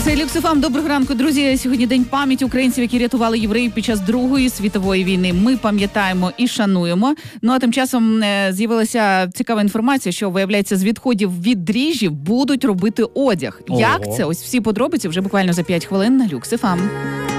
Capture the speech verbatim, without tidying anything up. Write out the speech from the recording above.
Це Люкс еф ем. Доброго ранку, друзі. Сьогодні день пам'яті українців, які рятували євреїв під час Другої світової війни. Ми пам'ятаємо і шануємо. Ну а тим часом з'явилася цікава інформація, що, виявляється, з відходів від дріжджів будуть робити одяг. Ого. Як це? Ось всі подробиці вже буквально за п'ять хвилин на Люкс еф ем.